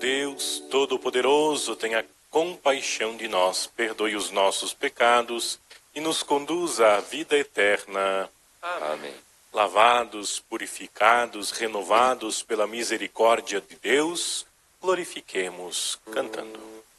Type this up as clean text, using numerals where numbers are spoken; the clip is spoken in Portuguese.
Deus Todo-Poderoso, tenha compaixão de nós, perdoe os nossos pecados e nos conduza à vida eterna. Amém. Lavados, purificados, renovados pela misericórdia de Deus, glorifiquemos cantando.